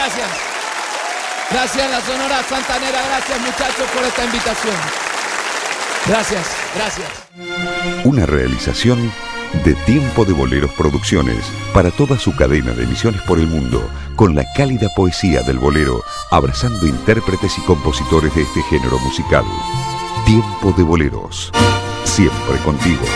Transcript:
gracias. Gracias la Sonora Santanera, gracias muchachos por esta invitación. Gracias, gracias. Una realización de Tiempo de Boleros Producciones para toda su cadena de emisiones por el mundo, con la cálida poesía del bolero, abrazando intérpretes y compositores de este género musical. Tiempo de Boleros, siempre contigo.